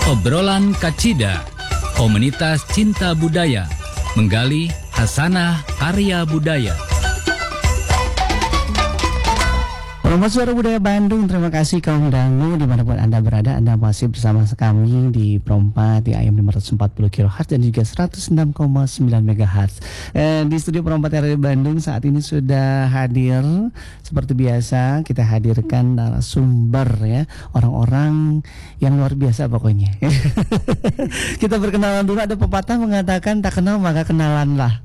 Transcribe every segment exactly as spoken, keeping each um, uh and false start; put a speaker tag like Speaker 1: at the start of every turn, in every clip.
Speaker 1: Obrolan Kacida, komunitas cinta budaya, menggali hasanah karya budaya.
Speaker 2: Promo Suara Budaya Bandung, terima kasih kaum dangu dimanapun Anda berada. Anda masih bersama kami di Perompa di A M lima ratus empat puluh kilohertz dan juga seratus enam koma sembilan megahertz. eh, Di studio Perompa R R I Bandung saat ini sudah hadir. Seperti biasa kita hadirkan narasumber ya, orang-orang yang luar biasa pokoknya. Kita berkenalan dulu. Ada pepatah mengatakan tak kenal maka kenalanlah.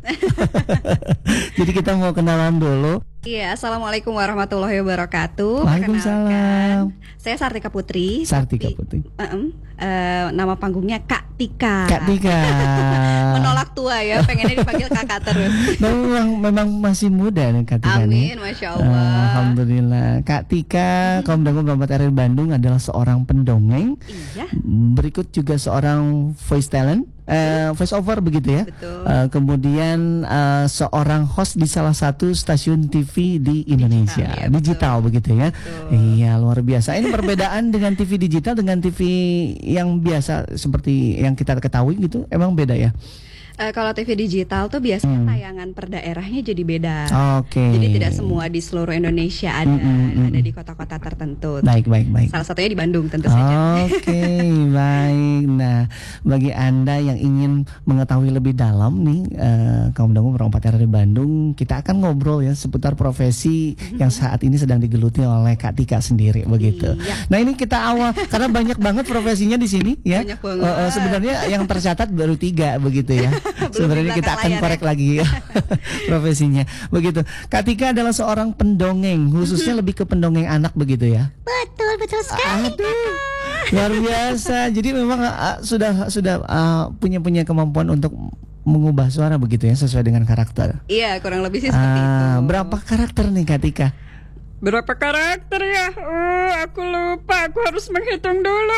Speaker 2: Jadi kita mau kenalan dulu.
Speaker 3: Iya, assalamualaikum warahmatullahi wabarakatuh.
Speaker 2: Waalaikumsalam.
Speaker 3: Saya Sartika Putri.
Speaker 2: Sartika
Speaker 3: tapi,
Speaker 2: Putri.
Speaker 3: Uh, uh, nama panggungnya Kak Tika.
Speaker 2: Kak Tika.
Speaker 3: Menolak tua ya, pengennya dipanggil kakak terus.
Speaker 2: Nah, memang memang masih muda nih Kak Tika.
Speaker 3: Amin,
Speaker 2: nih.
Speaker 3: masya Allah.
Speaker 2: Uh, Alhamdulillah. Kak Tika, kaum dangu Perompa R R I Bandung adalah seorang pendongeng.
Speaker 3: Iya.
Speaker 2: Berikut juga seorang voice talent. Uh, voice over begitu ya.
Speaker 3: Betul.
Speaker 2: Uh, kemudian uh, seorang host di salah satu stasiun T V di Indonesia,
Speaker 3: Digital, ya,
Speaker 2: digital begitu ya.
Speaker 3: Betul.
Speaker 2: Iya, luar biasa. Ini perbedaan dengan T V digital dengan T V yang biasa seperti yang kita ketahui gitu, emang beda ya?
Speaker 3: Uh, kalau T V digital tuh biasanya
Speaker 2: Hmm.
Speaker 3: tayangan per daerahnya jadi beda.
Speaker 2: Oke.
Speaker 3: Jadi tidak semua di seluruh Indonesia ada,
Speaker 2: Mm, mm, mm.
Speaker 3: ada di kota-kota tertentu.
Speaker 2: Baik, baik, baik.
Speaker 3: Salah satunya di Bandung tentu saja.
Speaker 2: Oke, baik. Nah, bagi Anda yang ingin mengetahui lebih dalam nih, eh, kaum dangu Perompa R R I Bandung, kita akan ngobrol ya seputar profesi yang saat ini sedang digeluti oleh Kak Tika sendiri begitu.
Speaker 3: Iya.
Speaker 2: Nah, ini kita awal karena banyak banget profesinya di sini ya.
Speaker 3: Banyak banget.
Speaker 2: Eh, eh, sebenarnya yang tercatat baru tiga begitu ya. Sebenarnya kita akan
Speaker 3: layar,
Speaker 2: korek
Speaker 3: ya.
Speaker 2: lagi ya profesinya begitu. Kak Tika adalah seorang pendongeng, khususnya lebih ke pendongeng anak begitu ya.
Speaker 3: Betul, betul sekali.
Speaker 2: Aduh, luar biasa. Jadi memang uh, sudah sudah uh, punya punya kemampuan untuk mengubah suara begitu ya sesuai dengan karakter.
Speaker 3: Iya, kurang lebih sih seperti
Speaker 2: Ah,
Speaker 3: itu.
Speaker 2: berapa karakter nih Kak Tika?
Speaker 3: Berapa karakter ya? Oh, aku lupa, aku harus menghitung dulu.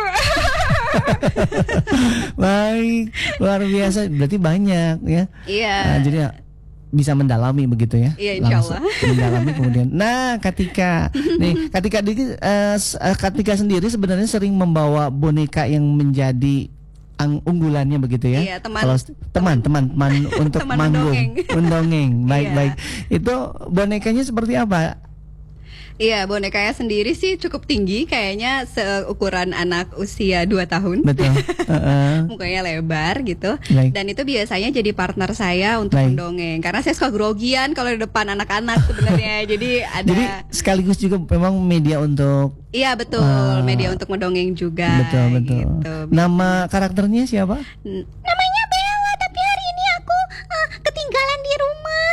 Speaker 2: Baik, luar biasa. Berarti banyak ya.
Speaker 3: Iya.
Speaker 2: Ah, jadi ya, bisa mendalami begitu ya.
Speaker 3: Iya, insya
Speaker 2: Langsung
Speaker 3: Allah.
Speaker 2: mendalami kemudian. Nah, Kak Tika, nih Kak Tika, uh, Kak Tika sendiri sebenarnya sering membawa boneka yang menjadi ang unggulannya begitu ya.
Speaker 3: Iya, teman.
Speaker 2: Kalau teman teman teman untuk
Speaker 3: Teman
Speaker 2: manggung,
Speaker 3: mendongeng.
Speaker 2: mendongeng. Baik
Speaker 3: Iya.
Speaker 2: baik. Itu bonekanya seperti apa?
Speaker 3: Iya, bonekanya sendiri sih cukup tinggi, kayaknya seukuran anak usia dua tahun.
Speaker 2: Betul. Uh-uh.
Speaker 3: Mukanya lebar gitu.
Speaker 2: Baik.
Speaker 3: Dan itu biasanya jadi partner saya untuk
Speaker 2: Baik.
Speaker 3: mendongeng. Karena saya suka grogian kalau di depan anak-anak sebenarnya. Jadi ada.
Speaker 2: Jadi sekaligus juga memang media untuk
Speaker 3: Iya betul,
Speaker 2: Ah.
Speaker 3: media untuk mendongeng juga.
Speaker 2: betul betul.
Speaker 3: Gitu.
Speaker 2: Nama karakternya siapa?
Speaker 3: N- Namanya Bella, tapi hari ini aku ah, ketinggalan di rumah.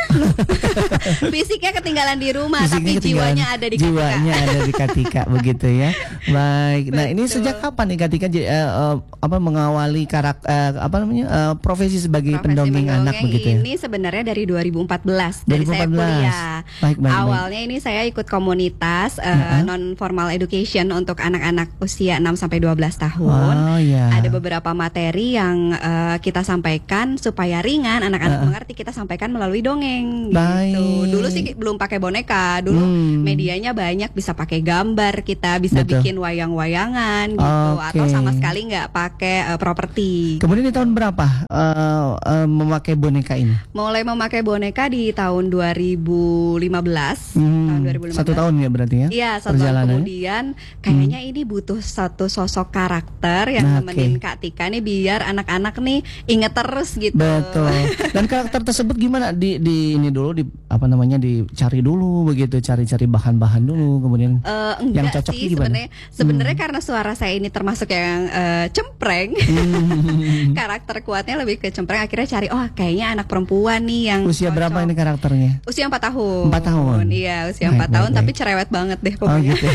Speaker 3: Fisiknya ketinggalan di rumah,
Speaker 2: Fisiknya
Speaker 3: tapi
Speaker 2: ketinggalan,
Speaker 3: jiwanya ada di
Speaker 2: jiwanya
Speaker 3: Kak Tika.
Speaker 2: ada di Kak Tika begitu ya. Baik. Nah, ini
Speaker 3: Betul.
Speaker 2: sejak kapan nih Kak Tika j- eh, eh, apa mengawali karakter eh, apa namanya eh, profesi sebagai
Speaker 3: Profesi
Speaker 2: pendongeng anak
Speaker 3: mendongeng
Speaker 2: begitu ya?
Speaker 3: ini sebenarnya dari dua ribu empat belas dari
Speaker 2: dua ribu empat belas.
Speaker 3: saya kuliah.
Speaker 2: Baik, baik,
Speaker 3: Awalnya ini saya ikut komunitas uh,
Speaker 2: Ya.
Speaker 3: non formal education untuk anak-anak usia enam sampai dua belas tahun.
Speaker 2: Oh ya.
Speaker 3: Ada beberapa materi yang uh, kita sampaikan supaya ringan, anak-anak
Speaker 2: Uh-uh.
Speaker 3: mengerti, kita sampaikan melalui dongeng
Speaker 2: Baik.
Speaker 3: gitu. Dulu sih belum pakai boneka, dulu
Speaker 2: Hmm.
Speaker 3: medianya banyak, bisa pakai gambar, kita bisa
Speaker 2: Betul.
Speaker 3: bikin wayang-wayangan gitu,
Speaker 2: Oke.
Speaker 3: atau sama sekali nggak pakai uh, properti.
Speaker 2: Kemudian di tahun berapa eh, eh, memakai boneka ini?
Speaker 3: Mulai memakai boneka di tahun dua ribu lima belas.
Speaker 2: Hmm,
Speaker 3: Tahun dua ribu lima belas.
Speaker 2: Satu tahun ya berarti ya?
Speaker 3: Iya, satu tahun
Speaker 2: perjalanannya?
Speaker 3: kemudian kayaknya ini butuh satu sosok karakter yang
Speaker 2: Nah,
Speaker 3: nemenin
Speaker 2: oke.
Speaker 3: Kak Tika nih biar anak-anak nih inget terus gitu.
Speaker 2: Betul. Dan karakter tersebut gimana di di ini dulu di apa namanya dicari dulu begitu, cari-cari bahan-bahan dulu kemudian.
Speaker 3: Eh,
Speaker 2: Yang
Speaker 3: enggak
Speaker 2: cocok
Speaker 3: sih
Speaker 2: gimana?
Speaker 3: sebenarnya. Sebenarnya
Speaker 2: Hmm.
Speaker 3: karena suara saya ini termasuk yang eh, cempreng.
Speaker 2: Hmm.
Speaker 3: Karakter kuatnya lebih ke cempreng. Akhirnya cari, oh kayaknya anak perempuan nih yang
Speaker 2: Usia
Speaker 3: cocok.
Speaker 2: berapa ini karakternya?
Speaker 3: Usia empat tahun.
Speaker 2: Empat tahun.
Speaker 3: Iya, usia
Speaker 2: Baik,
Speaker 3: empat
Speaker 2: baik,
Speaker 3: tahun
Speaker 2: baik.
Speaker 3: tapi cerewet banget deh
Speaker 2: Oh
Speaker 3: pokoknya.
Speaker 2: gitu.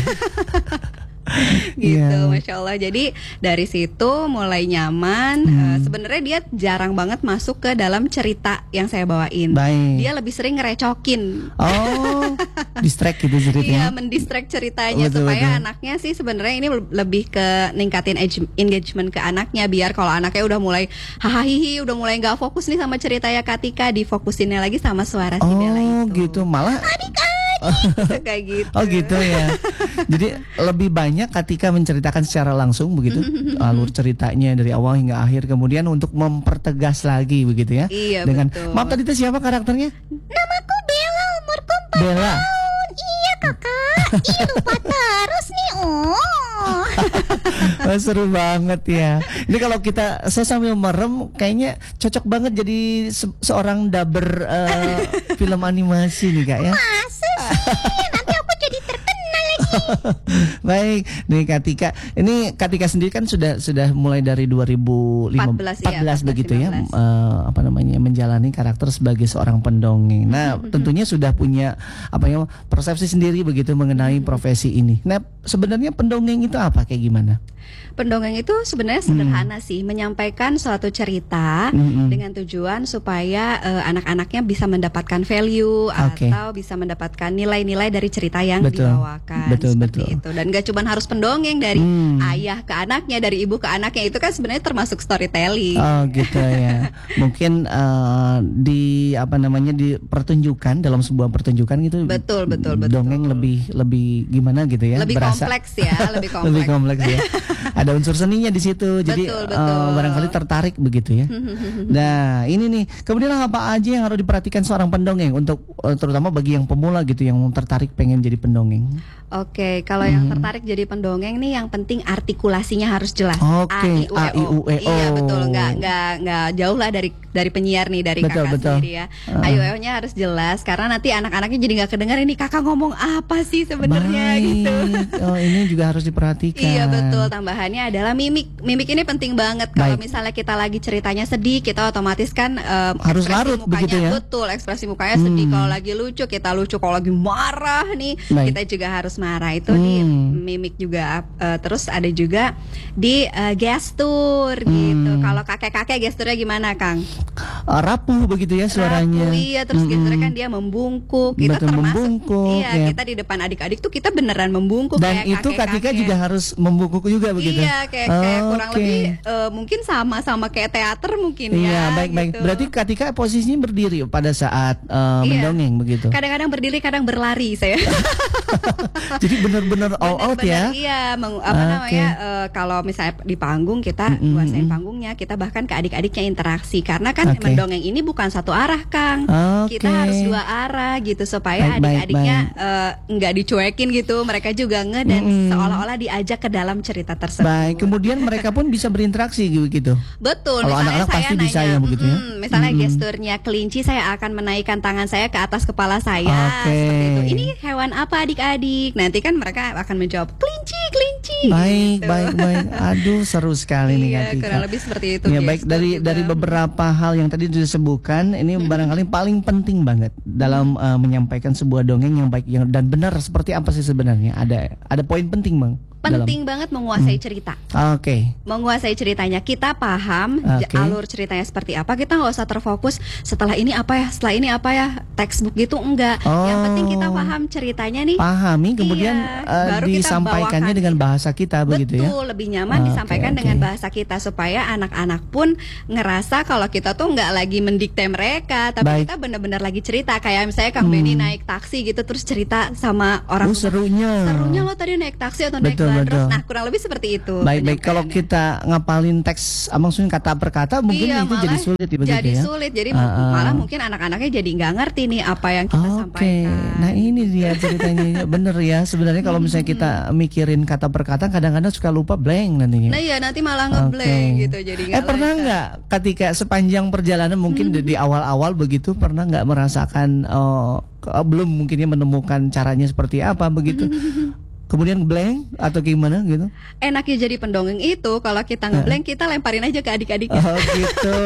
Speaker 3: Gitu,
Speaker 2: Iya.
Speaker 3: masya Allah. Jadi dari situ mulai nyaman.
Speaker 2: Hmm.
Speaker 3: Eh, sebenarnya dia jarang banget masuk ke dalam cerita yang saya bawain.
Speaker 2: Baik.
Speaker 3: Dia lebih sering ngerecokin.
Speaker 2: Oh, distract gitu
Speaker 3: Iya,
Speaker 2: ceritanya.
Speaker 3: mendistract ceritanya
Speaker 2: Betul,
Speaker 3: supaya
Speaker 2: betul.
Speaker 3: anaknya sih sebenarnya ini lebih ke ningkatin eng- engagement ke anaknya, biar kalau anaknya udah mulai hahaha udah mulai nggak fokus nih sama ceritanya Kak Tika, difokusinnya lagi sama suara si Bella
Speaker 2: Oh
Speaker 3: itu.
Speaker 2: gitu, malah
Speaker 3: adik, kayak gitu.
Speaker 2: Oh gitu ya. Jadi lebih banyak ketika menceritakan secara langsung begitu alur ceritanya dari awal hingga akhir, kemudian untuk mempertegas lagi begitu ya.
Speaker 3: Iya,
Speaker 2: dengan
Speaker 3: betul.
Speaker 2: maaf tadi itu siapa karakternya?
Speaker 3: Namaku Bella, umurku empat
Speaker 2: Bella.
Speaker 3: tahun. Iya kakak. Ih lupa terus nih. Oh.
Speaker 2: Wah, seru banget ya. Ini kalau kita saya sambil merem kayaknya cocok banget jadi se- seorang dubber uh, film animasi nih Kak ya.
Speaker 3: Masa sih? Nanti aku jadi terkenal lagi.
Speaker 2: Baik, nih Katika. Ini Katika sendiri kan sudah sudah mulai dari dua ribu lima belas
Speaker 3: empat belas, iya,
Speaker 2: begitu ya,
Speaker 3: lima belas.
Speaker 2: eh, apa namanya menjalani karakter sebagai seorang pendongeng. Nah, tentunya sudah punya apa ya persepsi sendiri begitu mengenai profesi ini. Nah, sebenarnya pendongeng itu apa kayak gimana?
Speaker 3: Pendongeng itu sebenarnya sederhana sih, menyampaikan suatu cerita
Speaker 2: Mm-mm.
Speaker 3: dengan tujuan supaya eh, anak-anaknya bisa mendapatkan value
Speaker 2: Oke.
Speaker 3: atau bisa mendapatkan nilai-nilai dari cerita yang
Speaker 2: Betul.
Speaker 3: dibawakan.
Speaker 2: Betul,
Speaker 3: seperti
Speaker 2: betul.
Speaker 3: itu. Dan gak cuma harus pendongeng dari
Speaker 2: Hmm.
Speaker 3: ayah ke anaknya, dari ibu ke anaknya, itu kan sebenarnya termasuk storytelling.
Speaker 2: Oh gitu ya. Mungkin eh, di apa namanya di pertunjukan dalam sebuah pertunjukan gitu.
Speaker 3: Betul, betul, betul.
Speaker 2: Dongeng lebih lebih gimana gitu ya?
Speaker 3: Lebih
Speaker 2: berasa-
Speaker 3: kompleks ya, lebih kompleks.
Speaker 2: lebih kompleks ya. Ada unsur seninya di situ. Jadi
Speaker 3: Betul,
Speaker 2: eh,
Speaker 3: betul.
Speaker 2: barangkali tertarik begitu ya. Nah, ini nih. Kemudian apa aja yang harus diperhatikan seorang pendongeng untuk eh, terutama bagi yang pemula gitu yang tertarik pengen jadi pendongeng.
Speaker 3: Oke, kalau yang tertarik jadi pendongeng nih, yang penting artikulasinya harus jelas.
Speaker 2: Oke, A, I, U, E, O.
Speaker 3: Iya betul, nggak nggak nggak jauh lah dari dari penyiar nih, dari
Speaker 2: Betul,
Speaker 3: kakak
Speaker 2: betul.
Speaker 3: sendiri ya.
Speaker 2: Uh.
Speaker 3: A, I, U, E, O-nya harus jelas, karena nanti anak-anaknya jadi nggak kedengar ini kakak ngomong apa sih sebenarnya
Speaker 2: Baik.
Speaker 3: gitu.
Speaker 2: Oh, ini juga harus diperhatikan.
Speaker 3: Iya betul, tambahannya adalah mimik. Mimik ini penting banget. Kalau
Speaker 2: Baik.
Speaker 3: misalnya kita lagi ceritanya sedih, kita otomatis kan em,
Speaker 2: Harus
Speaker 3: ekspresi
Speaker 2: larut
Speaker 3: mukanya,
Speaker 2: begitu ya?
Speaker 3: Betul, ekspresi mukanya sedih.
Speaker 2: Hmm.
Speaker 3: Kalau lagi lucu kita lucu, kalau lagi marah nih
Speaker 2: Baik.
Speaker 3: kita juga harus marah. Itu di
Speaker 2: Hmm.
Speaker 3: mimik juga. Eh, terus ada juga di eh, gestur gitu.
Speaker 2: Hmm.
Speaker 3: Kalau kakek-kakek gesturnya gimana, Kang?
Speaker 2: Eh, rapuh begitu ya suaranya.
Speaker 3: Rapuh, iya, terus
Speaker 2: Mm-mm.
Speaker 3: gesturnya kan dia membungkuk. Kita
Speaker 2: Betul,
Speaker 3: termasuk
Speaker 2: membungkuk,
Speaker 3: iya,
Speaker 2: ya.
Speaker 3: kita di depan adik-adik tuh kita beneran membungkuk
Speaker 2: Dan
Speaker 3: kayak
Speaker 2: itu Katika
Speaker 3: kakek-kakek.
Speaker 2: juga harus membungkuk juga begitu.
Speaker 3: Iya, kayak, kayak kurang
Speaker 2: Oke.
Speaker 3: lebih eh, mungkin sama-sama kayak teater mungkin ya.
Speaker 2: Iya, baik-baik.
Speaker 3: gitu.
Speaker 2: Berarti Katika posisinya berdiri pada saat eh,
Speaker 3: Iya.
Speaker 2: mendongeng begitu.
Speaker 3: Kadang-kadang berdiri, kadang berlari saya.
Speaker 2: Jadi benar-benar all out
Speaker 3: Bener-bener,
Speaker 2: ya.
Speaker 3: Iya, meng- apa
Speaker 2: Oke.
Speaker 3: namanya? eh, kalau misalnya di panggung kita
Speaker 2: Mm-mm,
Speaker 3: kuasain
Speaker 2: mm-mm.
Speaker 3: panggungnya, kita bahkan ke adik-adiknya interaksi karena kan
Speaker 2: Oke.
Speaker 3: mendongeng ini bukan satu arah, Kang.
Speaker 2: Oke.
Speaker 3: Kita harus dua arah gitu supaya
Speaker 2: Baik, baik,
Speaker 3: adik-adiknya eh, nggak dicuekin gitu, mereka juga nge dan
Speaker 2: Mm-mm.
Speaker 3: seolah-olah diajak ke dalam cerita tersebut.
Speaker 2: Baik, kemudian mereka pun bisa berinteraksi gitu.
Speaker 3: Betul,
Speaker 2: Kalau
Speaker 3: misalnya
Speaker 2: anak-anak
Speaker 3: saya
Speaker 2: pasti
Speaker 3: nanya,
Speaker 2: bisa ya begitu ya?
Speaker 3: "Mm-mm, misalnya
Speaker 2: Mm-mm.
Speaker 3: gesturnya kelinci, saya akan menaikkan tangan saya ke atas kepala saya,
Speaker 2: Oke.
Speaker 3: seperti itu. Ini hewan apa adik-adik? Nanti kan mereka akan menjawab kelinci, kelinci.
Speaker 2: Baik,
Speaker 3: gitu.
Speaker 2: baik, baik. Aduh, seru sekali nih
Speaker 3: Iya,
Speaker 2: Katika.
Speaker 3: kurang lebih seperti itu.
Speaker 2: Ya baik,
Speaker 3: gestur
Speaker 2: dari
Speaker 3: juga.
Speaker 2: dari beberapa hal yang tadi disebutkan, ini barangkali paling penting banget dalam uh, menyampaikan sebuah dongeng yang baik yang dan benar seperti apa sih sebenarnya? Ada ada poin penting Bang.
Speaker 3: penting banget menguasai cerita.
Speaker 2: dalam- Oke.
Speaker 3: Menguasai ceritanya, kita paham j-
Speaker 2: Oke.
Speaker 3: alur ceritanya seperti apa. Kita nggak usah terfokus setelah ini apa ya, setelah ini apa ya, textbook gitu enggak. Yang
Speaker 2: Oh.
Speaker 3: penting kita paham ceritanya nih.
Speaker 2: Pahami kemudian
Speaker 3: Iya,
Speaker 2: uh,
Speaker 3: baru kita
Speaker 2: disampaikannya
Speaker 3: bawakan.
Speaker 2: dengan bahasa kita begitu ya.
Speaker 3: Betul, lebih nyaman
Speaker 2: Oke,
Speaker 3: disampaikan
Speaker 2: oke.
Speaker 3: dengan bahasa kita supaya anak-anak pun ngerasa kalau kita tuh nggak lagi mendikte mereka, tapi
Speaker 2: Baik.
Speaker 3: kita benar-benar lagi cerita. Kayak misalnya Kang
Speaker 2: Hmm.
Speaker 3: Benny naik taksi gitu terus cerita sama orang
Speaker 2: Oh,
Speaker 3: rumah.
Speaker 2: serunya.
Speaker 3: Serunya lo tadi naik taksi atau naik
Speaker 2: Betul,
Speaker 3: bandros.
Speaker 2: betul.
Speaker 3: Nah, kurang lebih seperti itu.
Speaker 2: Baik-baik, kalau
Speaker 3: penyampaiannya.
Speaker 2: kita ngapalin teks ah, maksudnya kata per kata mungkin
Speaker 3: Iya,
Speaker 2: itu
Speaker 3: malah
Speaker 2: jadi sulit ya begitu
Speaker 3: jadi
Speaker 2: ya.
Speaker 3: sulit. Jadi
Speaker 2: Ah, ah.
Speaker 3: malah mungkin anak-anaknya jadi nggak ngerti nih apa yang kita
Speaker 2: Oke,
Speaker 3: sampaikan.
Speaker 2: nah ini dia ceritanya. Bener ya, sebenarnya kalau misalnya kita mikirin kata per kata kadang-kadang suka lupa blank nantinya.
Speaker 3: Nah iya, nanti malah ngeblank
Speaker 2: Oke.
Speaker 3: gitu. Jadi
Speaker 2: Eh
Speaker 3: nggak
Speaker 2: pernah
Speaker 3: lancar.
Speaker 2: nggak ketika sepanjang perjalanan mungkin di, di awal-awal begitu pernah nggak merasakan oh, ke- belum mungkinnya menemukan caranya seperti apa begitu, kemudian blank atau gimana gitu?
Speaker 3: Enaknya jadi pendongeng itu kalau kita ngeblank kita lemparin aja ke adik-adik.
Speaker 2: Oh gitu.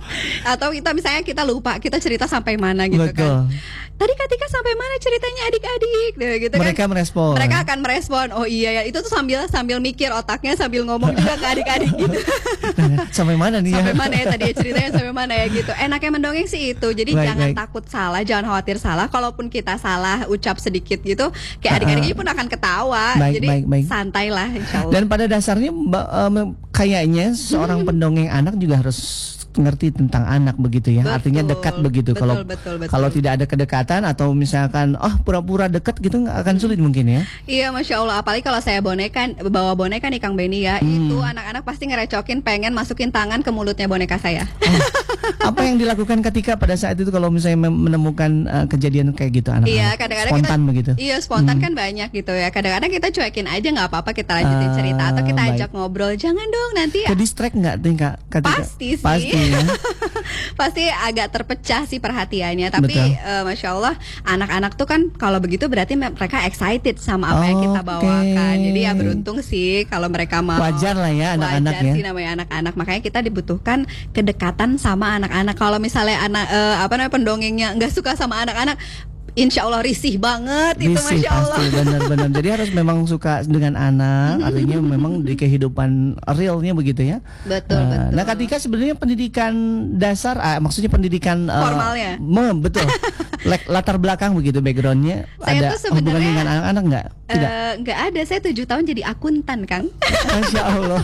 Speaker 3: Atau kita misalnya kita lupa kita cerita sampai mana gitu
Speaker 2: Betul.
Speaker 3: kan. Tadi Katika sampai mana ceritanya adik-adik gitu
Speaker 2: Mereka
Speaker 3: kan.
Speaker 2: merespon.
Speaker 3: Mereka akan merespon. Oh iya ya, itu tuh sambil sambil mikir otaknya sambil ngomong juga ke adik-adik gitu.
Speaker 2: Sampai mana nih
Speaker 3: Sampai
Speaker 2: ya?
Speaker 3: mana ya tadi ya ceritanya sampai mana ya gitu. Enaknya mendongeng sih itu. Jadi
Speaker 2: Baik,
Speaker 3: jangan
Speaker 2: baik.
Speaker 3: takut salah, jangan khawatir salah. Kalaupun kita salah ucap sedikit gitu, kayak adik-adiknya pun akan ketawa.
Speaker 2: Baik,
Speaker 3: Jadi
Speaker 2: baik, baik.
Speaker 3: santailah insyaallah.
Speaker 2: Dan pada dasarnya Mbak, em, kayaknya seorang pendongeng anak juga harus ngerti tentang anak begitu ya.
Speaker 3: Betul,
Speaker 2: Artinya dekat begitu.
Speaker 3: betul,
Speaker 2: Kalau
Speaker 3: betul, betul.
Speaker 2: kalau tidak ada kedekatan atau misalkan oh pura-pura dekat gitu nggak akan sulit mungkin ya.
Speaker 3: Iya, Masya Allah. Apalagi kalau saya boneka, bawa boneka nih Kang Benny ya,
Speaker 2: Hmm.
Speaker 3: itu anak-anak pasti ngerecokin pengen masukin tangan ke mulutnya boneka saya.
Speaker 2: Oh, apa yang dilakukan ketika pada saat itu kalau misalnya mem- menemukan uh, kejadian kayak gitu anak-anak?
Speaker 3: Iya, kadang-kadang
Speaker 2: spontan
Speaker 3: kita,
Speaker 2: begitu.
Speaker 3: Iya, spontan
Speaker 2: Hmm.
Speaker 3: kan banyak gitu ya. Kadang-kadang kita cuekin aja, nggak apa-apa, kita lanjutin
Speaker 2: Ah,
Speaker 3: cerita atau kita
Speaker 2: baik.
Speaker 3: ajak ngobrol. Jangan dong nanti.
Speaker 2: Ke distract nggak tuh Kak? Ketika-
Speaker 3: Pasti sih.
Speaker 2: Pasti ya.
Speaker 3: Pasti agak terpecah sih perhatiannya. Tapi
Speaker 2: Betul.
Speaker 3: eh, Masya Allah, anak-anak tuh kan kalau begitu berarti mereka excited sama apa yang kita
Speaker 2: Oke.
Speaker 3: bawakan. Jadi ya beruntung sih kalau mereka mau.
Speaker 2: Wajar lah ya anak-anak
Speaker 3: Wajar
Speaker 2: ya.
Speaker 3: sih namanya anak-anak. Makanya kita dibutuhkan kedekatan sama anak-anak. Kalau misalnya anak eh, apa namanya pendongengnya nggak suka sama anak-anak, insya Allah risih banget itu,
Speaker 2: Risih
Speaker 3: Masya Allah.
Speaker 2: pasti benar-benar. Jadi harus memang suka dengan anak, artinya memang di kehidupan realnya begitu ya.
Speaker 3: Betul,
Speaker 2: Nah,
Speaker 3: betul.
Speaker 2: Nah, ketika sebenarnya pendidikan dasar, ah, maksudnya pendidikan eh,
Speaker 3: Formalnya.
Speaker 2: me- betul. Lek- latar belakang begitu backgroundnya
Speaker 3: Saya
Speaker 2: ada
Speaker 3: tuh sebenarnya,
Speaker 2: hubungan dengan anak-anak nggak? Tidak.
Speaker 3: Eh, nggak ada. Saya tujuh tahun jadi akuntan, Kang.
Speaker 2: Masya Allah.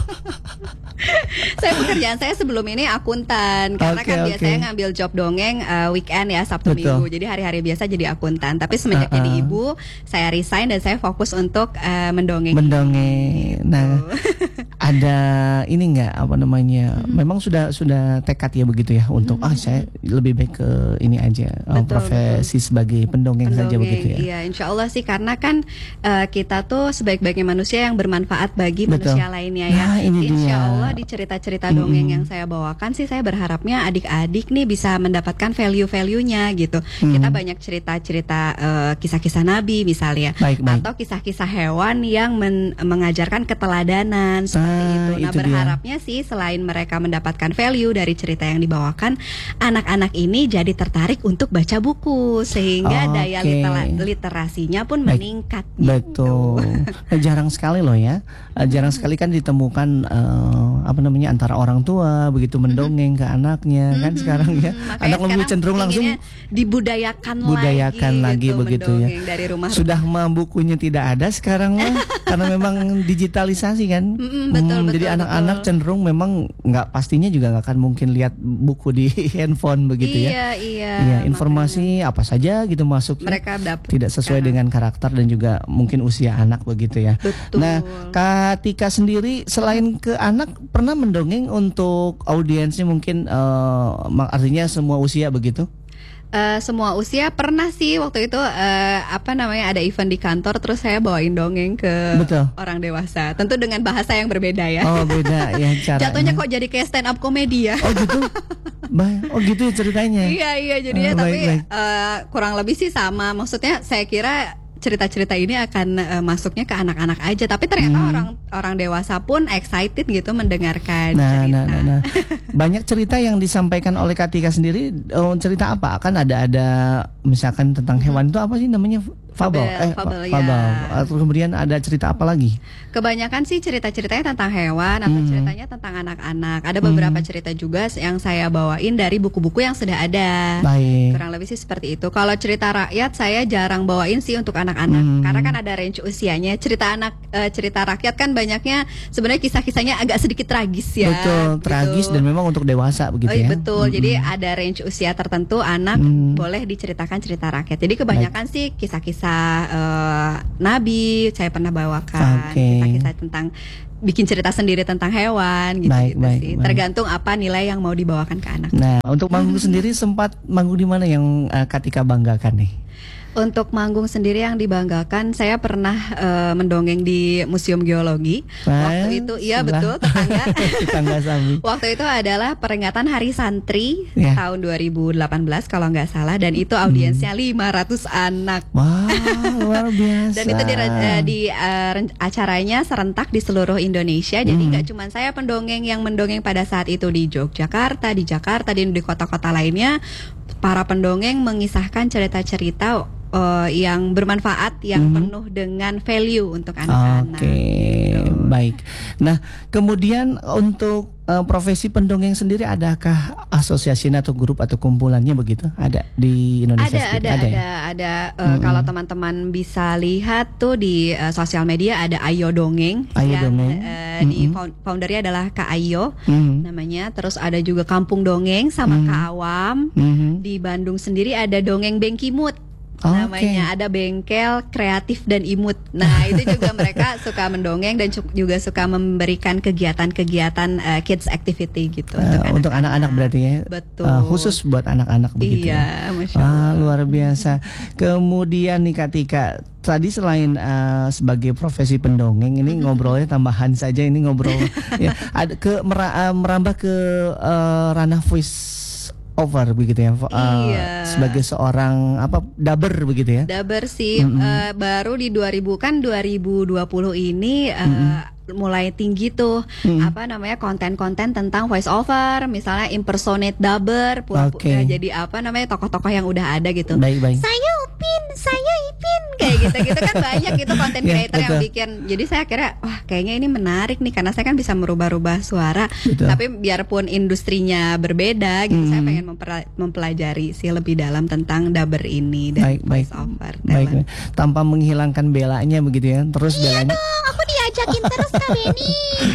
Speaker 3: Saya pekerjaan saya sebelum ini akuntan karena
Speaker 2: Oke,
Speaker 3: kan
Speaker 2: oke.
Speaker 3: biasanya ngambil job dongeng eh, weekend ya, Sabtu
Speaker 2: Betul.
Speaker 3: Minggu. Jadi hari-hari biasa jadi akuntan. Tapi semenjak
Speaker 2: Uh-uh.
Speaker 3: jadi ibu, saya resign dan saya fokus untuk eh, mendongeng.
Speaker 2: Mendongeng. Nah, ada ini nggak apa namanya?
Speaker 3: Mm-hmm.
Speaker 2: Memang sudah sudah tekad ya begitu ya untuk ah saya lebih baik ke ini aja oh,
Speaker 3: Betul,
Speaker 2: profesi sebagai pendongeng, saja begitu ya.
Speaker 3: Iya, insya Allah sih karena kan eh, kita tuh sebaik-baiknya manusia yang bermanfaat bagi
Speaker 2: Betul.
Speaker 3: manusia lainnya ya.
Speaker 2: Nah, ini
Speaker 3: Insya
Speaker 2: dia.
Speaker 3: Allah di cerita-cerita dongeng
Speaker 2: Mm-mm.
Speaker 3: yang saya bawakan sih saya berharapnya adik-adik nih bisa mendapatkan value-value-nya gitu.
Speaker 2: Mm.
Speaker 3: Kita banyak cerita-cerita eh, kisah-kisah Nabi misalnya,
Speaker 2: Baik, baik.
Speaker 3: atau kisah-kisah hewan yang men- mengajarkan keteladanan seperti
Speaker 2: Ah,
Speaker 3: itu. Nah,
Speaker 2: itu dia.
Speaker 3: berharapnya sih selain mereka mendapatkan value dari cerita yang dibawakan, anak-anak ini jadi tertarik untuk baca buku sehingga daya
Speaker 2: Oke.
Speaker 3: litera- literasinya pun
Speaker 2: Baik.
Speaker 3: meningkat. gitu.
Speaker 2: Betul. Eh, jarang sekali loh ya. Eh, jarang sekali kan ditemukan eh, apa namanya antara orang tua begitu mendongeng ke anaknya kan sekarang ya.
Speaker 3: Makanya
Speaker 2: Anak lebih
Speaker 3: sekarang
Speaker 2: cenderung langsung
Speaker 3: inginnya dibudayakan,
Speaker 2: budayakan lagi
Speaker 3: gitu,
Speaker 2: begitu ya.
Speaker 3: mendongeng dari rumah.
Speaker 2: Sudah mah bukunya tidak ada sekarang mah karena memang digitalisasi kan.
Speaker 3: Mm-mm, betul,
Speaker 2: Hmm,
Speaker 3: betul,
Speaker 2: jadi anak-anak
Speaker 3: betul.
Speaker 2: cenderung memang nggak pastinya juga nggak akan mungkin lihat buku di handphone begitu ya.
Speaker 3: Iya, iya.
Speaker 2: Iya, informasi apa saja gitu masuk ya.
Speaker 3: Mereka dapat
Speaker 2: Tidak sesuai dengan karakter dan juga mungkin usia anak begitu ya.
Speaker 3: Betul.
Speaker 2: Nah, Katika sendiri selain ke anak pernah mendongeng untuk audiensnya mungkin eh, mak- artinya semua usia begitu?
Speaker 3: Eh, semua usia pernah sih waktu itu eh, apa namanya ada event di kantor terus saya bawain dongeng ke
Speaker 2: Betul.
Speaker 3: orang dewasa. Tentu dengan bahasa yang berbeda ya.
Speaker 2: Oh, beda ya caranya.
Speaker 3: Jatuhnya kok jadi kayak stand up komedi ya.
Speaker 2: Oh gitu. Bah, oh gitu ya ceritanya.
Speaker 3: Iya iya jadinya
Speaker 2: Oh,
Speaker 3: tapi
Speaker 2: baik, baik.
Speaker 3: eh, kurang lebih sih sama. Maksudnya saya kira cerita-cerita ini akan eh, masuknya ke anak-anak aja, tapi ternyata
Speaker 2: Hmm.
Speaker 3: orang orang dewasa pun excited gitu mendengarkan
Speaker 2: Nah,
Speaker 3: cerita.
Speaker 2: nah, nah, nah. Banyak cerita yang disampaikan oleh Katika sendiri. Oh, cerita apa? Kan ada ada misalkan tentang hewan itu apa sih namanya? Fabel.
Speaker 3: Fabel,
Speaker 2: Eh,
Speaker 3: fabel,
Speaker 2: fa- fabel.
Speaker 3: ya.
Speaker 2: Atau kemudian ada cerita apa lagi?
Speaker 3: Kebanyakan sih cerita-ceritanya tentang hewan atau
Speaker 2: Hmm.
Speaker 3: ceritanya tentang anak-anak. Ada beberapa
Speaker 2: Hmm.
Speaker 3: cerita juga yang saya bawain dari buku-buku yang sudah ada.
Speaker 2: Baik.
Speaker 3: Kurang lebih sih seperti itu. Kalau cerita rakyat saya jarang bawain sih untuk anak-anak
Speaker 2: Hmm.
Speaker 3: karena kan ada range usianya. Cerita anak eh, cerita rakyat kan banyaknya sebenarnya kisah-kisahnya agak sedikit tragis ya.
Speaker 2: Betul,
Speaker 3: gitu.
Speaker 2: tragis dan memang untuk dewasa begitu
Speaker 3: Oh iya
Speaker 2: ya.
Speaker 3: betul.
Speaker 2: Mm-mm.
Speaker 3: Jadi ada range usia tertentu anak
Speaker 2: Hmm.
Speaker 3: boleh diceritakan cerita rakyat. Jadi kebanyakan sih kisah-kisah eh, Nabi saya pernah bawakan,
Speaker 2: Oke.
Speaker 3: kisah-kisah tentang bikin cerita sendiri tentang hewan gitu,
Speaker 2: Baik,
Speaker 3: gitu
Speaker 2: baik,
Speaker 3: sih.
Speaker 2: baik.
Speaker 3: Tergantung apa nilai yang mau dibawakan ke anak.
Speaker 2: Nah, untuk manggung sendiri sempat manggung di mana yang uh, Katika banggakan nih?
Speaker 3: Untuk manggung sendiri yang dibanggakan, saya pernah eh, mendongeng di Museum Geologi. Waktu
Speaker 2: Wah,
Speaker 3: itu, iya
Speaker 2: sebelah.
Speaker 3: betul, tetangga.
Speaker 2: Tetangga Sambi.
Speaker 3: Waktu itu adalah peringatan Hari Santri
Speaker 2: Ya.
Speaker 3: tahun dua ribu delapan belas kalau nggak salah, dan itu audiensnya lima ratus anak.
Speaker 2: Wah, luar biasa.
Speaker 3: Dan itu di, eh, di eh, ren- acaranya serentak di seluruh Indonesia. Jadi
Speaker 2: Hmm.
Speaker 3: nggak cuma saya pendongeng yang mendongeng pada saat itu di Yogyakarta, di Jakarta, di di kota-kota lainnya. Para pendongeng mengisahkan cerita-cerita uh, yang bermanfaat, yang
Speaker 2: Mhm.
Speaker 3: penuh dengan value untuk anak-anak.
Speaker 2: Oke,
Speaker 3: gitu.
Speaker 2: baik. Nah, kemudian untuk eh, profesi pendongeng sendiri, adakah asosiasi atau grup atau kumpulannya begitu? Ada di Indonesia?
Speaker 3: Ada,
Speaker 2: sendiri?
Speaker 3: ada, ada,
Speaker 2: ya?
Speaker 3: ada. Eh,
Speaker 2: Mm-mm.
Speaker 3: Kalau teman-teman bisa lihat tuh di eh, sosial media ada Ayo Dongeng,
Speaker 2: Ayo
Speaker 3: yang
Speaker 2: Dongeng.
Speaker 3: eh, di
Speaker 2: Mm-mm.
Speaker 3: found- foundernya adalah Kak Ayo
Speaker 2: Mhm.
Speaker 3: namanya. Terus ada juga Kampung Dongeng sama
Speaker 2: Mhm.
Speaker 3: Kak Awam.
Speaker 2: Mhm.
Speaker 3: Di Bandung sendiri ada Dongeng Bengkimut.
Speaker 2: Oke.
Speaker 3: Namanya ada bengkel kreatif dan imut. Nah itu juga mereka suka mendongeng dan cu- juga suka memberikan kegiatan-kegiatan eh, kids activity gitu
Speaker 2: Eh, untuk anak-anak berarti ya.
Speaker 3: Betul.
Speaker 2: Eh, khusus buat anak-anak begitu. ya?
Speaker 3: Iya, masya
Speaker 2: Ah,
Speaker 3: Allah.
Speaker 2: luar biasa. Kemudian nih Kak Tika, tadi selain eh, sebagai profesi pendongeng, ini ngobrolnya tambahan saja, ini ngobrol ya, ada ke mera- eh, merambah ke eh, ranah voice over begitu ya. Eh,
Speaker 3: Iya.
Speaker 2: sebagai seorang apa daber begitu ya.
Speaker 3: Dabar sih
Speaker 2: Mm-mm.
Speaker 3: eh, baru di dua ribu kan dua ribu dua puluh ini eh, mulai tinggi tuh
Speaker 2: Mm-mm.
Speaker 3: apa namanya konten-konten tentang voice over, misalnya impersonate daber, pura-
Speaker 2: Oke.
Speaker 3: eh, jadi apa namanya tokoh-tokoh yang udah ada gitu.
Speaker 2: Baik-baik.
Speaker 3: Saya Upin, saya Ipin, kayak gitu-gitu kan banyak gitu konten
Speaker 2: Ya,
Speaker 3: creator yang
Speaker 2: betul.
Speaker 3: bikin. Jadi saya kira wah kayaknya ini menarik nih karena saya kan bisa merubah-rubah suara.
Speaker 2: Betul.
Speaker 3: Tapi biarpun industrinya berbeda gitu, saya
Speaker 2: Mm.
Speaker 3: pengen mempera- mempelajari sih lebih dalam tentang daber ini dan
Speaker 2: Baik, baik.
Speaker 3: voice over.
Speaker 2: Baik,
Speaker 3: talent.
Speaker 2: tanpa menghilangkan belanya begitu ya. Terus belanya
Speaker 3: Aku diajakin terus Kak Beni.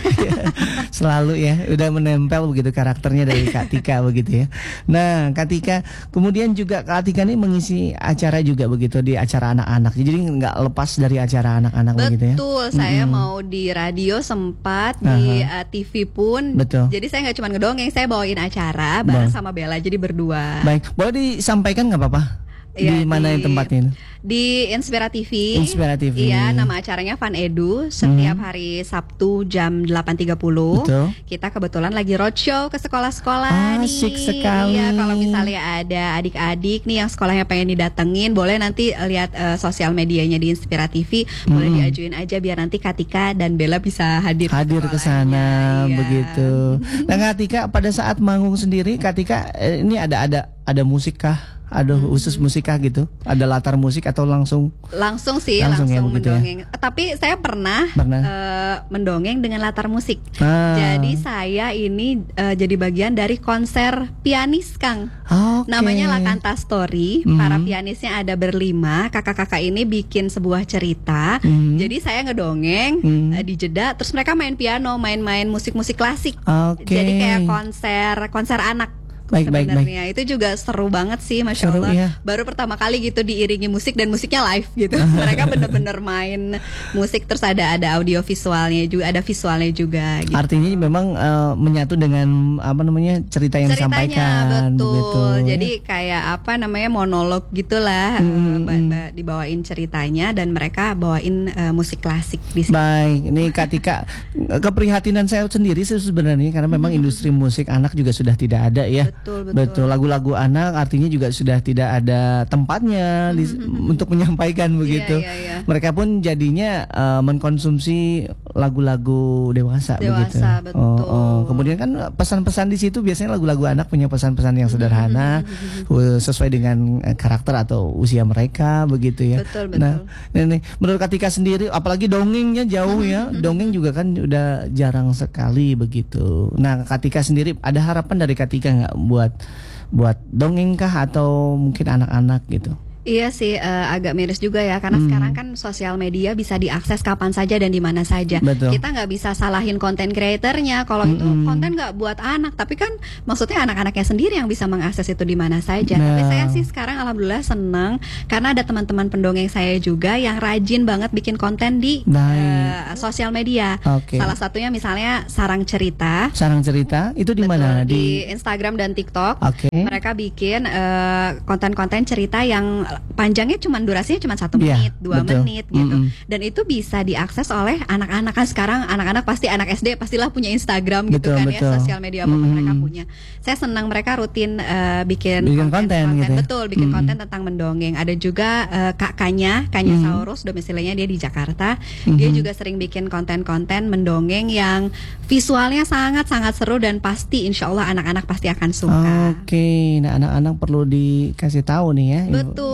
Speaker 2: selalu ya, udah menempel begitu karakternya dari Kak Tika begitu ya. Nah, Kak Tika kemudian juga Kak Tika ini mengisi acara juga begitu di acara anak-anak. Jadi nggak lepas dari acara anak-anak begitu ya.
Speaker 3: Betul, saya
Speaker 2: Mm-mm.
Speaker 3: mau di radio sempat, di uh, T V pun.
Speaker 2: Betul.
Speaker 3: Jadi saya nggak cuma ngedongeng, saya bawain acara bareng sama Bella, jadi berdua.
Speaker 2: Baik, boleh disampaikan nggak apa-apa?
Speaker 3: Iya,
Speaker 2: di mana
Speaker 3: di-
Speaker 2: yang tempatnya?
Speaker 3: Di Inspira T V.
Speaker 2: Inspira T V.
Speaker 3: Iya, nama acaranya Fun Edu. Setiap
Speaker 2: Mhm.
Speaker 3: hari Sabtu jam delapan tiga puluh.
Speaker 2: Betul.
Speaker 3: Kita kebetulan lagi roadshow ke
Speaker 2: Ah,
Speaker 3: sekolah-sekolah nih.
Speaker 2: asik sekali.
Speaker 3: Iya, kalau misalnya ada adik-adik nih yang sekolahnya pengen didatengin, boleh nanti lihat eh, sosial medianya di Inspira T V. Boleh
Speaker 2: Mhm.
Speaker 3: diajuin aja biar nanti Katika dan Bella bisa hadir
Speaker 2: Hadir ke sana
Speaker 3: sekolahnya. Iya.
Speaker 2: begitu. Nah, Kak Tika pada saat manggung sendiri, Kak Tika eh, ini ada ada ada musik kah? Ada
Speaker 3: Hmm.
Speaker 2: khusus musik kah gitu? Ada latar musik atau langsung
Speaker 3: Langsung sih,
Speaker 2: Langsung ya,
Speaker 3: langsung,
Speaker 2: begitu ya.
Speaker 3: mendongeng. Tapi saya pernah,
Speaker 2: Pernah.
Speaker 3: eh, mendongeng dengan latar musik.
Speaker 2: Ah.
Speaker 3: Jadi saya ini eh, jadi bagian dari konser pianis, Kang.
Speaker 2: Oke.
Speaker 3: Namanya Lakanta Story.
Speaker 2: Mhm.
Speaker 3: Para pianisnya ada berlima. Kakak-kakak ini bikin sebuah cerita.
Speaker 2: Mhm.
Speaker 3: Jadi saya ngedongeng,
Speaker 2: Mhm.
Speaker 3: eh, di jeda. Terus mereka main piano, main-main musik-musik klasik.
Speaker 2: Oke.
Speaker 3: Jadi kayak konser konser anak.
Speaker 2: Baik, baik,
Speaker 3: Sebenarnya itu juga seru banget sih, masya
Speaker 2: Seru,
Speaker 3: Allah.
Speaker 2: iya.
Speaker 3: Baru pertama kali gitu diiringi musik dan musiknya live gitu. Mereka bener-bener main musik, terus ada ada audio visualnya juga, ada visualnya juga. Gitu.
Speaker 2: Artinya memang eh, menyatu dengan apa namanya cerita yang
Speaker 3: Ceritanya
Speaker 2: disampaikan
Speaker 3: betul.
Speaker 2: begitu.
Speaker 3: Jadi kayak apa namanya monolog gitulah,
Speaker 2: Hmm,
Speaker 3: eh,
Speaker 2: hmm,
Speaker 3: ba-
Speaker 2: hmm.
Speaker 3: ba- dibawain ceritanya dan mereka bawain eh, musik klasik di sini.
Speaker 2: Baik, ini Kak Tika, keprihatinan saya sendiri sih sebenarnya karena memang industri musik anak juga sudah tidak ada ya.
Speaker 3: Betul, betul.
Speaker 2: lagu-lagu anak artinya juga sudah tidak ada tempatnya di- untuk menyampaikan begitu.
Speaker 3: iya, iya.
Speaker 2: Mereka pun jadinya eh, mengkonsumsi lagu-lagu dewasa, begitu.
Speaker 3: Dewasa, betul.
Speaker 2: Oh, oh. Kemudian kan pesan-pesan di situ biasanya lagu-lagu anak punya pesan-pesan yang sederhana eh, sesuai dengan eh, karakter atau usia mereka begitu ya.
Speaker 3: Betul, betul.
Speaker 2: Nah, ini menurut Kak Tika sendiri, apalagi dongengnya jauh ya, dongeng juga kan udah jarang sekali begitu. Nah, Kak Tika sendiri ada harapan dari Kak Tika nggak buat buat dongeng kah atau mungkin anak-anak gitu?
Speaker 3: Iya sih, eh, agak miris juga ya karena
Speaker 2: Hmm.
Speaker 3: sekarang kan sosial media bisa diakses kapan saja dan di mana saja.
Speaker 2: Betul.
Speaker 3: Kita nggak bisa salahin konten kreatornya kalau itu
Speaker 2: Mm-mm.
Speaker 3: konten nggak buat anak, tapi kan maksudnya anak-anaknya sendiri yang bisa mengakses itu di mana saja.
Speaker 2: Nah.
Speaker 3: Tapi saya sih sekarang alhamdulillah senang karena ada teman-teman pendongeng saya juga yang rajin banget bikin konten di
Speaker 2: Baik.
Speaker 3: eh, sosial media.
Speaker 2: Oke.
Speaker 3: Salah satunya misalnya Sarang Cerita.
Speaker 2: Sarang cerita itu di
Speaker 3: Betul,
Speaker 2: mana?
Speaker 3: di Instagram dan TikTok.
Speaker 2: Oke.
Speaker 3: Mereka bikin eh, konten-konten cerita yang panjangnya cuma durasinya cuma satu
Speaker 2: Iya,
Speaker 3: menit, dua
Speaker 2: betul.
Speaker 3: menit gitu.
Speaker 2: Mm-mm.
Speaker 3: Dan itu bisa diakses oleh anak-anak kan sekarang anak-anak pasti anak S D pastilah punya Instagram gitu
Speaker 2: Betul,
Speaker 3: kan
Speaker 2: betul.
Speaker 3: ya, sosial media apapun
Speaker 2: Mm-mm.
Speaker 3: mereka punya. Saya senang mereka rutin eh, bikin,
Speaker 2: Bikin konten gitu ya.
Speaker 3: betul, bikin
Speaker 2: Mm-mm.
Speaker 3: konten tentang mendongeng. Ada juga eh, kakaknya, Kanya
Speaker 2: Mm-mm.
Speaker 3: Saurus, domisilinya dia di Jakarta. Dia
Speaker 2: Mhm.
Speaker 3: juga sering bikin konten-konten mendongeng yang visualnya sangat-sangat seru dan pasti insya Allah anak-anak pasti akan suka.
Speaker 2: Oke, nah anak-anak perlu dikasih tahu nih ya.
Speaker 3: Betul,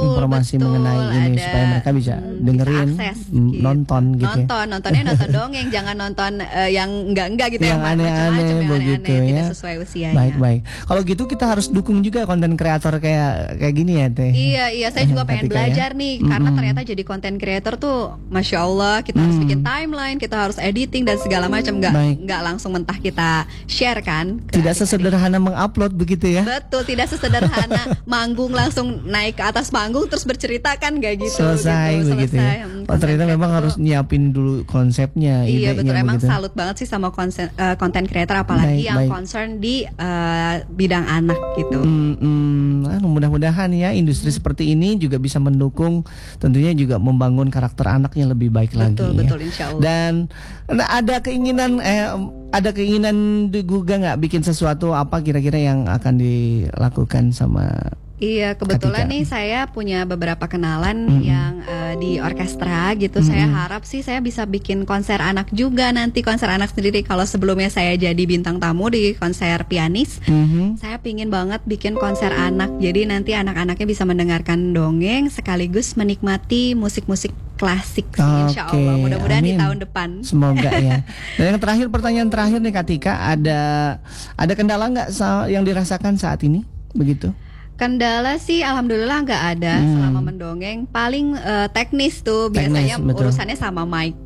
Speaker 2: informasi
Speaker 3: betul,
Speaker 2: mengenai ini
Speaker 3: ada,
Speaker 2: supaya mereka bisa
Speaker 3: hmm,
Speaker 2: dengerin,
Speaker 3: bisa akses,
Speaker 2: mm,
Speaker 3: gitu.
Speaker 2: nonton gitu ya.
Speaker 3: Nonton, nontonnya nonton dongeng, jangan nonton eh, yang enggak-enggak gitu
Speaker 2: Yang
Speaker 3: yang
Speaker 2: aneh-aneh
Speaker 3: macam-macam, yang
Speaker 2: begitu
Speaker 3: aneh-aneh,
Speaker 2: ya.
Speaker 3: tidak sesuai usianya.
Speaker 2: Baik baik. Kalau gitu kita harus dukung juga konten kreator kayak kayak gini ya Teh.
Speaker 3: Iya, iya, saya juga pengen
Speaker 2: Ketika ya.
Speaker 3: belajar nih, karena
Speaker 2: Mm-mm.
Speaker 3: ternyata jadi konten creator tuh, masya Allah, kita harus
Speaker 2: Mm.
Speaker 3: bikin timeline, kita harus editing dan segala macam, nggak
Speaker 2: Baik.
Speaker 3: nggak langsung mentah kita share kan. ke
Speaker 2: Tidak
Speaker 3: adik-adik.
Speaker 2: sesederhana mengupload begitu ya.
Speaker 3: Betul, tidak sesederhana manggung langsung naik ke atas panggung terus bercerita kan, gak gitu.
Speaker 2: Selesai
Speaker 3: gitu,
Speaker 2: begitu
Speaker 3: selesai.
Speaker 2: ya.
Speaker 3: Hmm,
Speaker 2: Oh, ternyata
Speaker 3: content
Speaker 2: memang
Speaker 3: creator
Speaker 2: harus
Speaker 3: tuh-
Speaker 2: nyiapin dulu konsepnya,
Speaker 3: Iya
Speaker 2: idenya
Speaker 3: betul, emang
Speaker 2: begitu.
Speaker 3: salut banget sih sama konsen, eh, content creator apalagi
Speaker 2: Baik,
Speaker 3: yang
Speaker 2: baik.
Speaker 3: concern di eh, bidang anak gitu.
Speaker 2: Hmm, hmm, anu, mudah-mudahan ya industri seperti ini juga bisa mendukung, tentunya juga membangun karakter anaknya lebih baik lagi.
Speaker 3: Betul,
Speaker 2: ya.
Speaker 3: betul, insya Allah.
Speaker 2: Dan nah, ada keinginan eh ada keinginan juga nggak bikin sesuatu apa kira-kira yang akan dilakukan sama
Speaker 3: Iya, kebetulan
Speaker 2: Ketika-
Speaker 3: nih saya punya beberapa kenalan
Speaker 2: Mm-mm.
Speaker 3: yang eh, di orkestra gitu.
Speaker 2: Mm-mm.
Speaker 3: Saya harap sih saya bisa bikin konser anak juga nanti, konser anak sendiri. Kalau sebelumnya saya jadi bintang tamu di konser pianis,
Speaker 2: Mhm.
Speaker 3: saya pingin banget bikin konser anak. Jadi nanti anak-anaknya bisa mendengarkan dongeng sekaligus menikmati musik-musik klasik sih, insya
Speaker 2: Oke,
Speaker 3: Allah. Mudah-mudahan di
Speaker 2: amin.
Speaker 3: tahun depan.
Speaker 2: Semoga ya. Dan yang terakhir, pertanyaan terakhir nih Katika, ada ada kendala nggak sa- yang dirasakan saat ini begitu?
Speaker 3: Kendala sih alhamdulillah nggak ada
Speaker 2: Hmm.
Speaker 3: selama mendongeng. Paling eh, teknis tuh
Speaker 2: Teknis,
Speaker 3: biasanya
Speaker 2: betul.
Speaker 3: urusannya sama mic.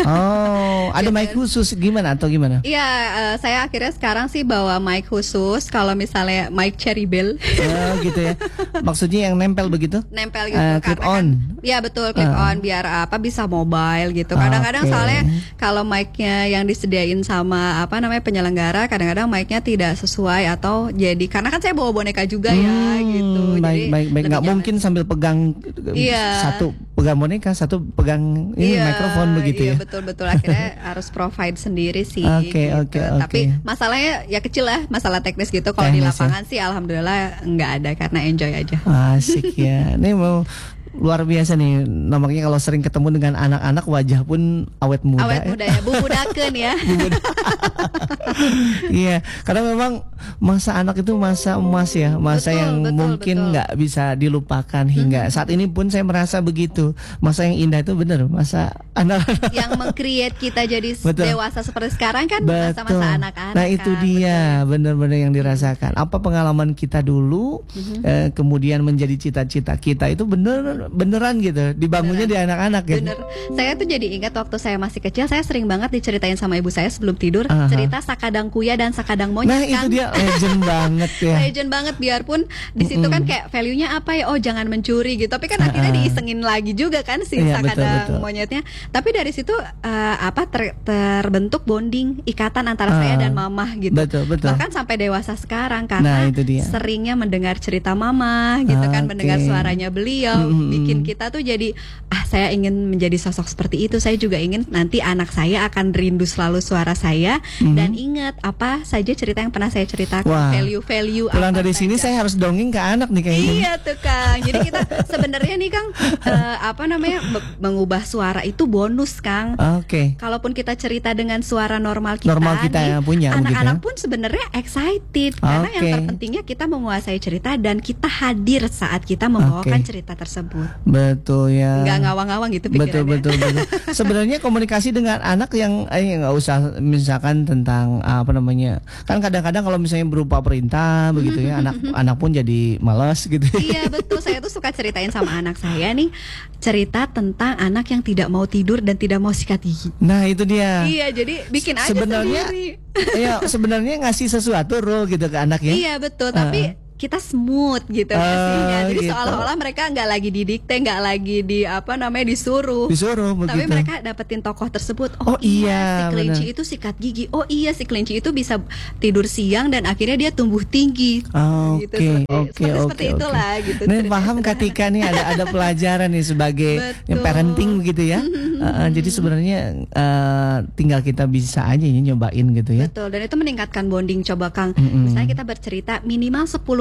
Speaker 2: Oh, ada mic khusus gimana atau gimana?
Speaker 3: Iya, eh, saya akhirnya sekarang sih bawa mic khusus. Kalau misalnya mic Cherry Bell
Speaker 2: Oh, gitu ya. Maksudnya yang nempel begitu?
Speaker 3: nempel gitu,
Speaker 2: Eh,
Speaker 3: karena
Speaker 2: clip
Speaker 3: kan-
Speaker 2: on.
Speaker 3: Iya betul, clip
Speaker 2: Ah.
Speaker 3: on biar apa bisa mobile gitu. Kadang-kadang
Speaker 2: Oke.
Speaker 3: soalnya kalau mic-nya yang disediain sama apa namanya penyelenggara, kadang-kadang mic-nya tidak sesuai atau jadi karena kan saya bawa boneka juga ya
Speaker 2: Hmm,
Speaker 3: gitu.
Speaker 2: Baik,
Speaker 3: Jadi
Speaker 2: baik, baik.
Speaker 3: lebih
Speaker 2: Nggak
Speaker 3: nyaman.
Speaker 2: mungkin sambil pegang
Speaker 3: Iya.
Speaker 2: satu pegang boneka, satu pegang ini
Speaker 3: Iya,
Speaker 2: mikrofon begitu
Speaker 3: iya,
Speaker 2: ya.
Speaker 3: betul-betul akhirnya harus provide sendiri sih.
Speaker 2: Oke,
Speaker 3: gitu.
Speaker 2: oke, oke.
Speaker 3: Tapi masalahnya ya kecil lah, masalah teknis gitu. Kalau di
Speaker 2: Teknis ya.
Speaker 3: lapangan sih alhamdulillah nggak ada karena enjoy aja.
Speaker 2: Asik ya. Ini mau luar biasa nih. Namanya kalau sering ketemu dengan anak-anak wajah pun awet muda.
Speaker 3: Awet
Speaker 2: ya.
Speaker 3: muda ya, bubudakeun ya.
Speaker 2: Iya, karena memang masa anak itu masa emas ya, masa
Speaker 3: Betul,
Speaker 2: yang
Speaker 3: betul,
Speaker 2: mungkin
Speaker 3: betul.
Speaker 2: nggak bisa dilupakan hingga saat ini pun saya merasa begitu. Masa yang indah itu benar, masa anak-anak.
Speaker 3: Yang meng-create kita jadi
Speaker 2: Betul.
Speaker 3: dewasa seperti sekarang kan
Speaker 2: Betul.
Speaker 3: masa-masa anak-anak.
Speaker 2: Nah itu
Speaker 3: kan,
Speaker 2: dia benar-benar yang dirasakan. Apa pengalaman kita dulu,
Speaker 3: Mhm.
Speaker 2: eh, kemudian menjadi cita-cita kita itu bener beneran gitu, dibangunnya di anak-anak gitu.
Speaker 3: Bener. Saya tuh jadi ingat waktu saya masih kecil, saya sering banget diceritain sama ibu saya sebelum tidur
Speaker 2: Aha.
Speaker 3: cerita Sakadang Kuya dan Sakadang Monyet.
Speaker 2: Nah itu
Speaker 3: Kang.
Speaker 2: dia legend banget ya.
Speaker 3: Legend banget, biarpun di situ kan kayak value-nya apa ya? Oh, jangan mencuri gitu. Tapi kan akhirnya
Speaker 2: Ah, ah.
Speaker 3: diisengin lagi juga kan si
Speaker 2: Iya, betul,
Speaker 3: Sakadang
Speaker 2: betul.
Speaker 3: Monyetnya. Tapi dari situ eh, apa ter- terbentuk bonding, ikatan antara saya
Speaker 2: Ah.
Speaker 3: dan mamah gitu.
Speaker 2: Betul, betul.
Speaker 3: Bahkan sampai dewasa sekarang
Speaker 2: Nah,
Speaker 3: karena
Speaker 2: itu dia.
Speaker 3: seringnya mendengar cerita mama gitu kan,
Speaker 2: Oke.
Speaker 3: mendengar suaranya beliau,
Speaker 2: Mm-mm.
Speaker 3: bikin kita tuh jadi ah saya ingin menjadi sosok seperti itu. Saya juga ingin nanti anak saya akan rindu selalu suara saya
Speaker 2: Mhm.
Speaker 3: dan ingat apa saja cerita yang pernah saya ceritakan,
Speaker 2: Wah.
Speaker 3: value-value
Speaker 2: Pulang
Speaker 3: apa
Speaker 2: dari sini
Speaker 3: saja.
Speaker 2: saya harus dongeng ke anak nih kayaknya.
Speaker 3: Iya tuh Kang. Jadi kita sebenarnya nih Kang eh, apa namanya be- mengubah suara itu bonus Kang.
Speaker 2: Oke.
Speaker 3: Kalaupun kita cerita dengan suara normal kita,
Speaker 2: Normal kita
Speaker 3: nih,
Speaker 2: yang punya,
Speaker 3: anak-anak
Speaker 2: begitu ya?
Speaker 3: pun sebenarnya excited karena yang
Speaker 2: Oke.
Speaker 3: terpentingnya kita menguasai cerita dan kita hadir saat kita membawakan
Speaker 2: Oke.
Speaker 3: cerita tersebut.
Speaker 2: Betul ya.
Speaker 3: Nggak ngawang-ngawang gitu
Speaker 2: Betul
Speaker 3: pikirannya.
Speaker 2: betul betul. Sebenarnya komunikasi dengan anak yang eh nggak usah misalkan tentang apa namanya. Kan kadang-kadang kalau misalnya berupa perintah begitu ya, anak anak pun jadi malas gitu.
Speaker 3: Iya betul, saya tuh suka ceritain sama anak saya nih cerita tentang anak yang tidak mau tidur dan tidak mau sikat gigi.
Speaker 2: Nah, itu dia.
Speaker 3: Iya, jadi bikin aja
Speaker 2: Sebenarnya
Speaker 3: sendiri.
Speaker 2: ya sebenarnya ngasih sesuatu role gitu ke anak ya.
Speaker 3: Iya betul, tapi kita smooth gitu ngasihnya.
Speaker 2: Oh,
Speaker 3: Jadi
Speaker 2: gitu.
Speaker 3: seolah-olah mereka nggak lagi didikte, nggak lagi di apa namanya disuruh.
Speaker 2: Disuruh
Speaker 3: Tapi
Speaker 2: begitu.
Speaker 3: mereka dapetin tokoh tersebut.
Speaker 2: Oh, iya,
Speaker 3: si kelinci
Speaker 2: benar.
Speaker 3: itu sikat gigi. Oh iya, si kelinci itu bisa tidur siang dan akhirnya dia tumbuh tinggi.
Speaker 2: Oke,
Speaker 3: Gitu, seperti,
Speaker 2: oke,
Speaker 3: seperti,
Speaker 2: oke,
Speaker 3: seperti
Speaker 2: oke.
Speaker 3: itulah gitu.
Speaker 2: Nih
Speaker 3: ceritanya
Speaker 2: paham
Speaker 3: sederhana.
Speaker 2: ketika nih ada ada pelajaran nih sebagai
Speaker 3: Betul.
Speaker 2: yang parenting begitu ya. Uh, uh, jadi sebenarnya uh, tinggal kita bisa aja ya nyobain gitu ya.
Speaker 3: Betul, dan itu meningkatkan bonding. Coba Kang,
Speaker 2: Mm-mm.
Speaker 3: misalnya kita bercerita minimal sepuluh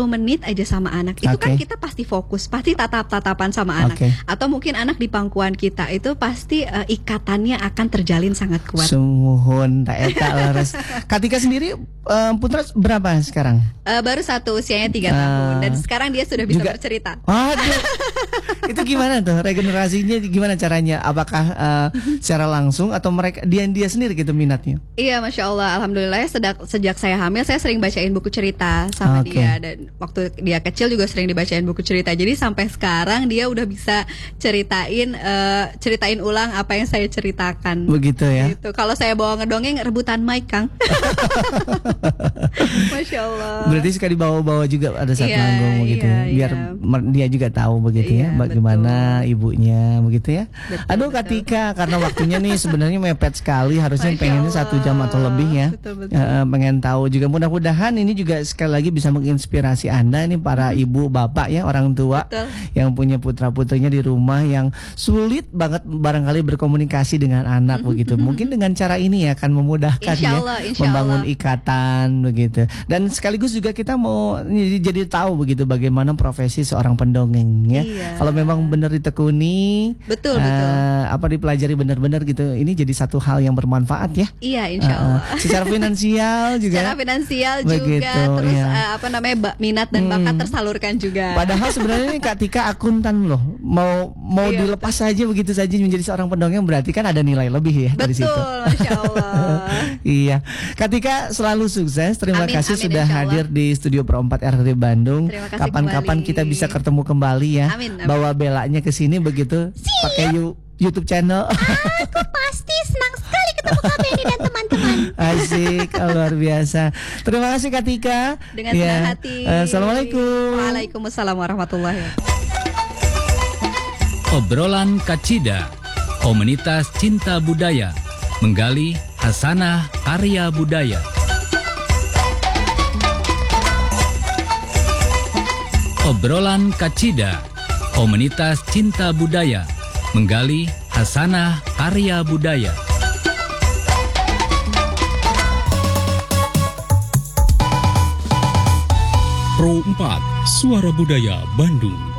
Speaker 3: menit aja sama anak. Itu kan
Speaker 2: Oke.
Speaker 3: kita pasti fokus, pasti tatap-tatapan sama anak.
Speaker 2: Oke.
Speaker 3: Atau mungkin anak di pangkuan kita itu pasti eh, ikatannya akan terjalin sangat kuat.
Speaker 2: Sumuhun tak eta laras. Katika sendiri eh, putra berapa sekarang?
Speaker 3: Eh, baru satu, usianya tiga
Speaker 2: Ah.
Speaker 3: tahun, dan sekarang dia sudah bisa
Speaker 2: Juga-
Speaker 3: bercerita.
Speaker 2: Waduh. Itu gimana tuh regenerasinya, gimana caranya? Apakah eh, secara langsung atau mereka dia dia sendiri gitu minatnya?
Speaker 3: Iya, masya Allah, alhamdulillah ya, sejak sejak saya hamil saya sering bacain buku cerita sama
Speaker 2: Oke.
Speaker 3: dia, dan waktu dia kecil juga sering dibacain buku cerita. Jadi sampai sekarang dia udah bisa ceritain eh, ceritain ulang apa yang saya ceritakan.
Speaker 2: Begitu ya.
Speaker 3: Gitu. Kalau saya bawa ngedongeng rebutan mic, Kang. Masya Allah.
Speaker 2: Berarti suka dibawa-bawa juga ada saat
Speaker 3: Iya,
Speaker 2: manggung begitu
Speaker 3: iya,
Speaker 2: ya. Biar
Speaker 3: iya.
Speaker 2: mer- dia juga tahu begitu
Speaker 3: Iya,
Speaker 2: ya bagaimana ibunya begitu ya.
Speaker 3: Betul,
Speaker 2: Aduh
Speaker 3: betul.
Speaker 2: Katika, karena waktunya nih sebenarnya mepet sekali, harusnya
Speaker 3: Masya
Speaker 2: pengennya satu jam atau
Speaker 3: Allah.
Speaker 2: lebih ya.
Speaker 3: Betul, betul.
Speaker 2: Eh, pengen tahu juga, mudah-mudahan ini juga sekali lagi bisa menginspirasi Anda nih para ibu bapak ya, orang tua
Speaker 3: Betul.
Speaker 2: yang punya putra-putrinya di rumah yang sulit banget barangkali berkomunikasi dengan anak begitu. Mungkin dengan cara ini ya akan memudahkan
Speaker 3: Insya
Speaker 2: ya
Speaker 3: Allah, insya
Speaker 2: membangun
Speaker 3: Allah.
Speaker 2: ikatan begitu. Dan sekaligus juga kita mau jadi, jadi tahu begitu bagaimana profesi seorang pendongeng ya.
Speaker 3: Iya.
Speaker 2: Kalau memang benar ditekuni,
Speaker 3: Betul,
Speaker 2: eh,
Speaker 3: betul.
Speaker 2: apa dipelajari benar-benar gitu. Ini jadi satu hal yang bermanfaat ya.
Speaker 3: Iya, insya
Speaker 2: Eh,
Speaker 3: Allah.
Speaker 2: eh, secara finansial juga.
Speaker 3: Secara finansial
Speaker 2: Begitu,
Speaker 3: juga, terus
Speaker 2: iya.
Speaker 3: eh, apa namanya ba- minat dan bakat
Speaker 2: Hmm.
Speaker 3: tersalurkan juga.
Speaker 2: Padahal sebenarnya ini Kak Tika akuntan loh. Mau mau
Speaker 3: Iya,
Speaker 2: dilepas saja begitu saja menjadi seorang pendongeng, berarti kan ada nilai lebih ya dari
Speaker 3: Betul,
Speaker 2: situ.
Speaker 3: masya Allah.
Speaker 2: Iya, Kak Tika selalu sukses. Terima
Speaker 3: Amin,
Speaker 2: kasih
Speaker 3: amin,
Speaker 2: sudah
Speaker 3: insya Allah.
Speaker 2: hadir di Studio Pro empat R T Bandung.
Speaker 3: Terima kasih
Speaker 2: Kapan-kapan
Speaker 3: kembali.
Speaker 2: kita bisa ketemu kembali ya.
Speaker 3: Amin, amin.
Speaker 2: Bawa belanya ke sini begitu. Pakai yu- YouTube channel.
Speaker 4: Aku pasti senang sekali ketemu Kak Benny dan teman-teman.
Speaker 2: Asik, luar biasa. Terima kasih Kak Tika.
Speaker 3: Dengan
Speaker 2: Ya.
Speaker 3: senang hati.
Speaker 2: Eh, Assalamualaikum.
Speaker 3: Waalaikumsalam warahmatullahi wabarakatuh.
Speaker 1: Obrolan Kacida, komunitas cinta budaya, menggali hasanah karya budaya. Obrolan Kacida, komunitas cinta budaya, menggali hasanah karya budaya.
Speaker 5: Pro empat, Suara Budaya Bandung.